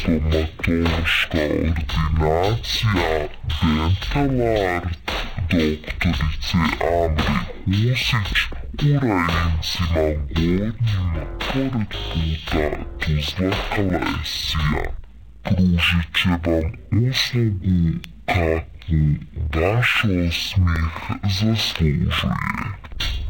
stomatološka ordinacija Dentalart doktorice Amri Husić u Rajincima Gornjima pored puta Tuzla-Kalesija. Pružit će vam uslugu kakvu vaš osmijeh zaslužuje.